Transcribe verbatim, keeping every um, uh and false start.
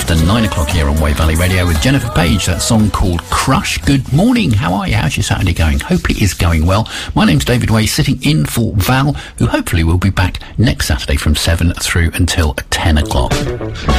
after nine o'clock here on Wave Valley Radio with Jennifer Page, that song called Crush. Good morning, how are you? How's your Saturday going? Hope it is going well. My name's David Way, sitting in for Val, who hopefully will be back next Saturday from seven through until ten o'clock.